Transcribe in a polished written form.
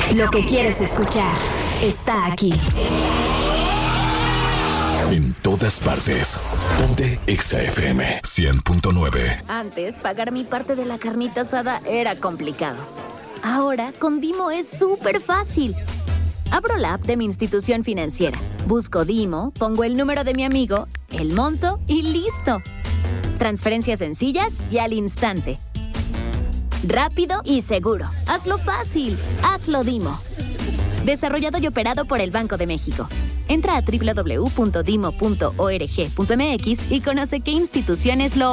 Lo que quieres escuchar está aquí. En todas partes. Ponte Exa FM 100.9. Antes, pagar mi parte de la carnita asada era complicado. Ahora, con Dimo es súper fácil. Abro la app de mi institución financiera. Busco Dimo, pongo el número de mi amigo, el monto y listo. Transferencias sencillas y al instante. Rápido y seguro. Hazlo fácil. Hazlo Dimo. Desarrollado y operado por el Banco de México. Entra a www.dimo.org.mx y conoce qué instituciones lo